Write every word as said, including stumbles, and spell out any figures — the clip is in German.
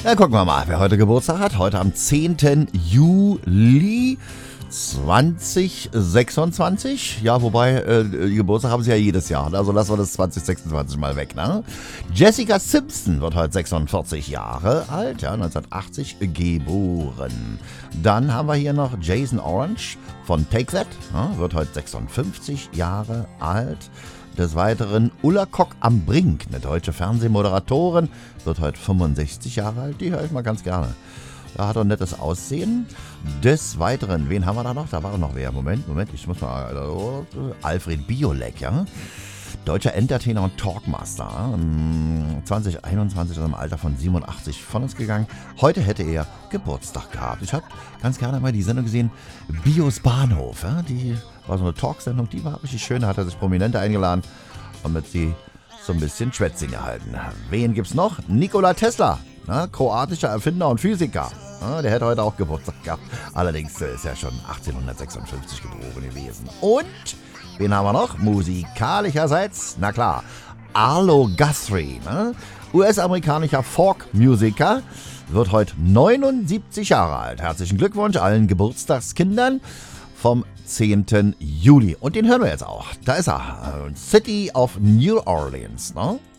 Na, gucken wir mal, wer heute Geburtstag hat. Heute am zehnten Juli zweitausendsechsundzwanzig. Ja, wobei, äh, Geburtstag haben sie ja jedes Jahr. Also lassen wir das zwanzig sechsundzwanzig mal weg, ne? Jessica Simpson wird heute sechsundvierzig Jahre alt, ja, neunzehnhundertachtzig geboren. Dann haben wir hier noch Jason Orange von Take That, ja, wird heute sechsundfünfzig Jahre alt. Des Weiteren Ulla Kock am Brink, eine deutsche Fernsehmoderatorin, wird heute fünfundsechzig Jahre alt. Die höre ich mal ganz gerne. Da hat er ein nettes Aussehen. Des Weiteren, wen haben wir da noch? Da war doch noch wer. Moment, Moment, ich muss mal... Also, Alfred Biolek, ja. Deutscher Entertainer und Talkmaster. zwanzig einundzwanzig ist im Alter von siebenundachtzig von uns gegangen. Heute hätte er Geburtstag gehabt. Ich habe ganz gerne mal die Sendung gesehen, Bios Bahnhof. Ja? Die war so eine Talksendung, die war richtig schön. Da hat er sich Prominente eingeladen und mit sie so ein bisschen Schwätzing gehalten. Wen gibt's noch? Nikola Tesla, ne? Kroatischer Erfinder und Physiker. Ja, der hätte heute auch Geburtstag gehabt. Allerdings ist er schon achtzehnhundertsechsundfünfzig geboren gewesen. Und wen haben wir noch? Musikalischerseits, na klar, Arlo Guthrie, ne? U S-amerikanischer Folk-Musiker, wird heute neunundsiebzig Jahre alt. Herzlichen Glückwunsch allen Geburtstagskindern vom zehnten Juli. Und den hören wir jetzt auch. Da ist er. City of New Orleans, ne?